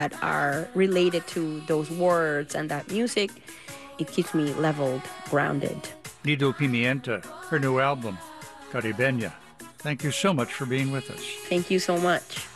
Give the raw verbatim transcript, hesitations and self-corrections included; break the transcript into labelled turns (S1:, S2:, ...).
S1: that are related to those words and that music, it keeps me leveled, grounded.
S2: Nido Pimienta, her new album, Caribeña. Thank you so much for being with us.
S1: Thank you so much.